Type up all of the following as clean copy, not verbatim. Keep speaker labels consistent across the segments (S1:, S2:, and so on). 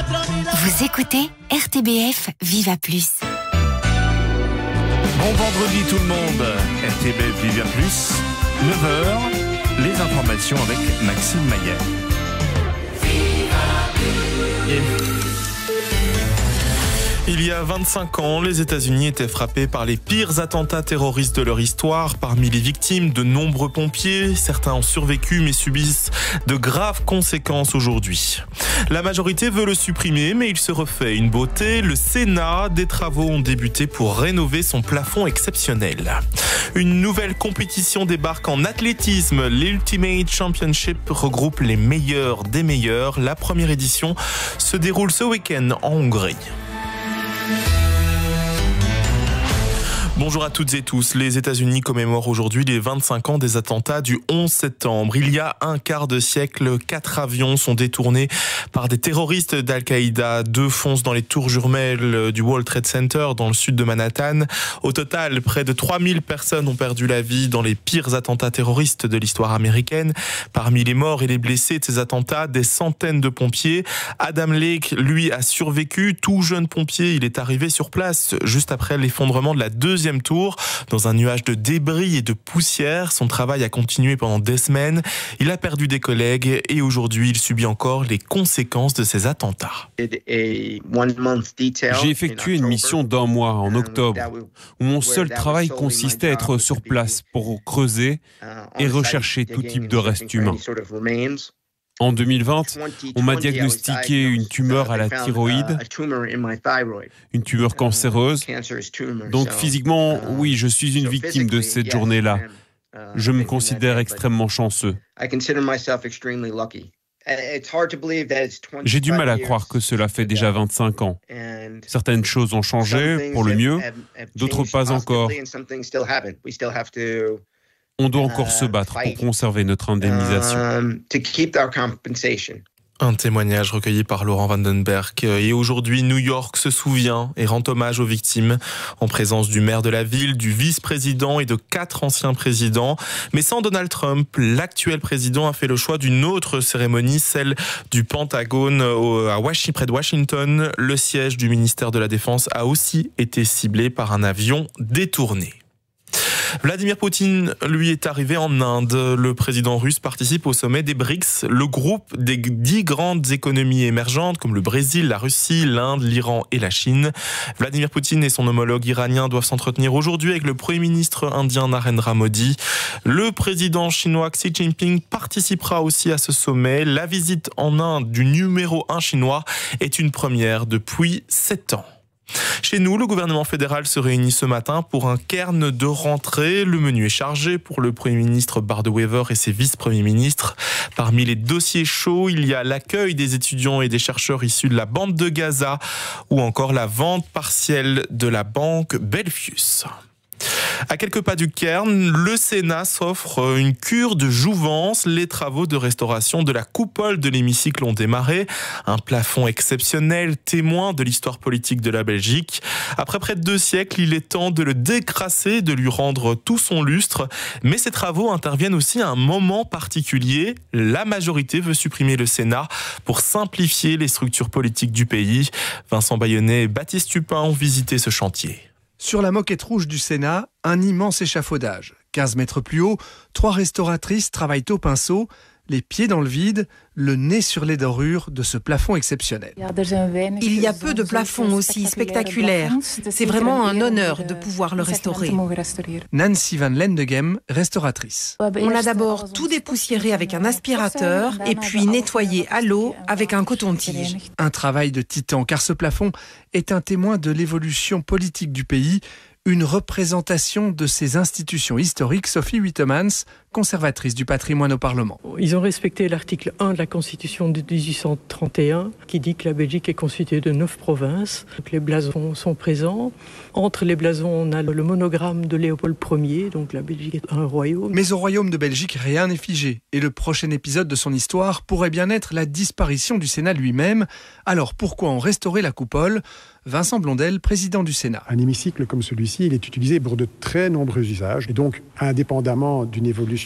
S1: Vous écoutez RTBF Viva Plus.
S2: Bon vendredi tout le monde, RTBF Viva Plus, 9h, les informations avec Maxime Maillet. Il y a 25 ans, les États-Unis étaient frappés par les pires attentats terroristes de leur histoire. Parmi les victimes, de nombreux pompiers. Certains ont survécu mais subissent de graves conséquences aujourd'hui. La majorité veut le supprimer, mais il se refait une beauté. Le Sénat, des travaux ont débuté pour rénover son plafond exceptionnel. Une nouvelle compétition débarque en athlétisme. L'Ultimate Championship regroupe les meilleurs des meilleurs. La première édition se déroule ce week-end en Hongrie. Bonjour à toutes et tous. Les États-Unis commémorent aujourd'hui les 25 ans des attentats du 11 septembre. Il y a un quart de siècle, 4 avions sont détournés par des terroristes d'Al-Qaïda. 2 foncent dans les tours jumelles du World Trade Center dans le sud de Manhattan. Au total, près de 3000 personnes ont perdu la vie dans les pires attentats terroristes de l'histoire américaine. Parmi les morts et les blessés de ces attentats, des centaines de pompiers. Adam Lake, lui, a survécu. Tout jeune pompier, il est arrivé sur place juste après l'effondrement de la deuxième tour, dans un nuage de débris et de poussière. Son travail a continué pendant des semaines. Il a perdu des collègues et aujourd'hui, il subit encore les conséquences de ces attentats.
S3: J'ai effectué une mission d'1 mois en octobre, où mon seul travail consistait à être sur place pour creuser et rechercher tout type de restes humains. En 2020, on m'a diagnostiqué une tumeur à la thyroïde, une tumeur cancéreuse. Donc physiquement, oui, je suis une victime de cette journée-là. Je me considère extrêmement chanceux. J'ai du mal à croire que cela fait déjà 25 ans. Certaines choses ont changé pour le mieux, d'autres pas encore. On doit encore se battre pour conserver notre indemnisation.
S2: Un témoignage recueilli par Laurent Vandenberg. Et aujourd'hui, New York se souvient et rend hommage aux victimes en présence du maire de la ville, du vice-président et de 4 anciens présidents. Mais sans Donald Trump, l'actuel président a fait le choix d'une autre cérémonie, celle du Pentagone près de Washington. Le siège du ministère de la Défense a aussi été ciblé par un avion détourné. Vladimir Poutine, lui, est arrivé en Inde. Le président russe participe au sommet des BRICS, le groupe des 10 grandes économies émergentes comme le Brésil, la Russie, l'Inde, l'Iran et la Chine. Vladimir Poutine et son homologue iranien doivent s'entretenir aujourd'hui avec le Premier ministre indien Narendra Modi. Le président chinois Xi Jinping participera aussi à ce sommet. La visite en Inde du numéro 1 chinois est une première depuis 7 ans. Chez nous, le gouvernement fédéral se réunit ce matin pour un cairn de rentrée. Le menu est chargé pour le Premier ministre Bardewever et ses vice-premiers ministres. Parmi les dossiers chauds, il y a l'accueil des étudiants et des chercheurs issus de la bande de Gaza ou encore la vente partielle de la banque Belfius. À quelques pas du cairn, le Sénat s'offre une cure de jouvence. Les travaux de restauration de la coupole de l'hémicycle ont démarré. Un plafond exceptionnel, témoin de l'histoire politique de la Belgique. Après près de 2 siècles, il est temps de le décrasser, de lui rendre tout son lustre. Mais ces travaux interviennent aussi à un moment particulier. La majorité veut supprimer le Sénat pour simplifier les structures politiques du pays. Vincent Bayonnet et Baptiste Tupin ont visité ce chantier.
S4: Sur la moquette rouge du Sénat, un immense échafaudage. 15 mètres plus haut, 3 restauratrices travaillent au pinceau, les pieds dans le vide, le nez sur les dorures de ce plafond exceptionnel.
S5: Il y a peu de plafonds aussi spectaculaires. C'est vraiment un honneur de pouvoir le restaurer.
S4: Nancy Van Lendegem, restauratrice.
S5: On a d'abord tout dépoussiéré avec un aspirateur et puis nettoyé à l'eau avec un coton-tige.
S4: Un travail de titan, car ce plafond est un témoin de l'évolution politique du pays, une représentation de ces institutions historiques. Sophie Wittemans, conservatrice du patrimoine au Parlement.
S6: Ils ont respecté l'article 1 de la Constitution de 1831 qui dit que la Belgique est constituée de 9 provinces. Donc les blasons sont présents. Entre les blasons, on a le monogramme de Léopold Ier, donc la Belgique est un royaume.
S4: Mais au royaume de Belgique, rien n'est figé. Et le prochain épisode de son histoire pourrait bien être la disparition du Sénat lui-même. Alors pourquoi en restaurer la coupole ? Vincent Blondel, président du Sénat.
S7: Un hémicycle comme celui-ci, il est utilisé pour de très nombreux usages. Et donc, indépendamment d'une évolution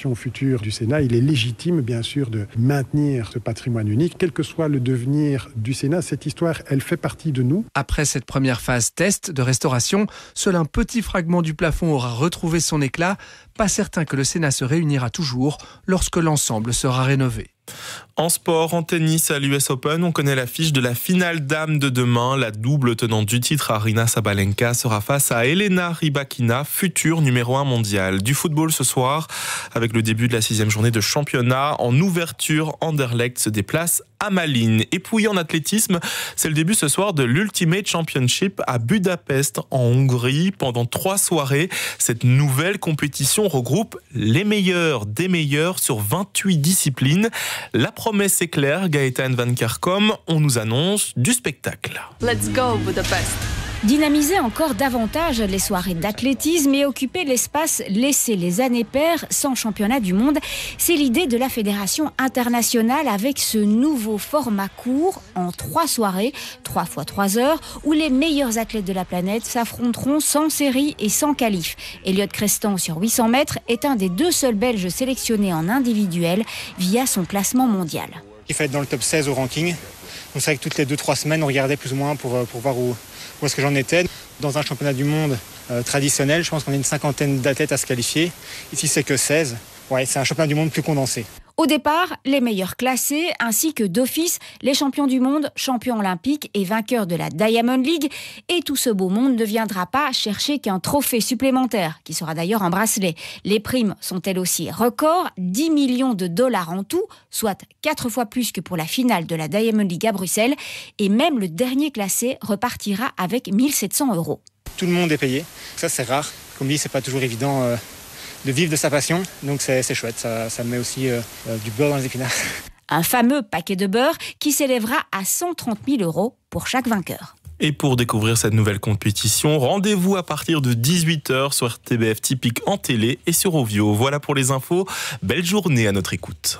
S7: générations futures du Sénat, il est légitime, bien sûr, de maintenir ce patrimoine unique. Quel que soit le devenir du Sénat, cette histoire, elle fait partie de nous.
S4: Après cette première phase test de restauration, seul un petit fragment du plafond aura retrouvé son éclat. Pas certain que le Sénat se réunira toujours lorsque l'ensemble sera rénové.
S2: En sport, en tennis à l'US Open, on connaît l'affiche de la finale dames de demain. La double tenante du titre, Aryna Sabalenka, sera face à Elena Rybakina, future numéro 1 mondiale. Du football ce soir, avec le début de la 6e journée de championnat. En ouverture, Anderlecht se déplace à Malines. Et puis en athlétisme, c'est le début ce soir de l'Ultimate Championship à Budapest, en Hongrie. Pendant 3 soirées, cette nouvelle compétition regroupe les meilleurs des meilleurs sur 28 disciplines. La promesse est claire, Gaëtane Van Kerkom, on nous annonce du spectacle.
S8: Let's go Budapest.
S9: Dynamiser encore davantage les soirées d'athlétisme et occuper l'espace laissé les années paires sans championnat du monde, c'est l'idée de la Fédération internationale avec ce nouveau format court en 3 soirées, 3 fois 3 heures, où les meilleurs athlètes de la planète s'affronteront sans série et sans qualif. Elliot Crestan sur 800 mètres est un des 2 seuls Belges sélectionnés en individuel via son classement mondial.
S10: Il faut être dans le top 16 au ranking. Donc c'est vrai que toutes les 2-3 semaines, on regardait plus ou moins pour voir où est-ce que j'en étais. Dans un championnat du monde traditionnel, je pense qu'on a une 50aine d'athlètes à se qualifier. Ici, c'est que 16. Ouais, c'est un championnat du monde plus condensé.
S9: Au départ, les meilleurs classés, ainsi que d'office, les champions du monde, champions olympiques et vainqueurs de la Diamond League. Et tout ce beau monde ne viendra pas chercher qu'un trophée supplémentaire, qui sera d'ailleurs un bracelet. Les primes sont elles aussi records, 10 millions de dollars en tout, soit 4 fois plus que pour la finale de la Diamond League à Bruxelles. Et même le dernier classé repartira avec 1 700 €.
S10: Tout le monde est payé. Ça, c'est rare. Comme dit, c'est pas toujours évident de vivre de sa passion, donc c'est chouette, ça met aussi du beurre dans les épinards.
S9: Un fameux paquet de beurre qui s'élèvera à 130 000 € pour chaque vainqueur.
S2: Et pour découvrir cette nouvelle compétition, rendez-vous à partir de 18h sur RTBF Typique en télé et sur Ovio. Voilà pour les infos, belle journée à notre écoute.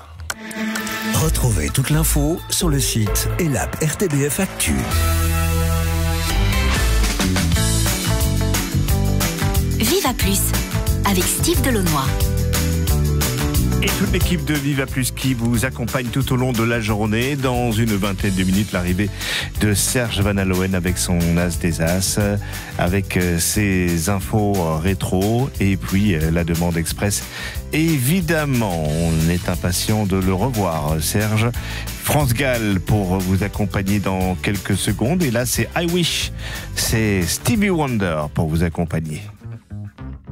S11: Retrouvez toute l'info sur le site et l'app RTBF Actu.
S1: Viva Plus avec Steve Delaunoy.
S12: Et toute l'équipe de Viva Plus qui vous accompagne tout au long de la journée. Dans une vingtaine de minutes, l'arrivée de Serge Van Aloen avec son As des As, avec ses infos rétro et puis la demande express. Évidemment, on est impatient de le revoir, Serge. France Gall pour vous accompagner dans quelques secondes. Et là, c'est I Wish. C'est Stevie Wonder pour vous accompagner.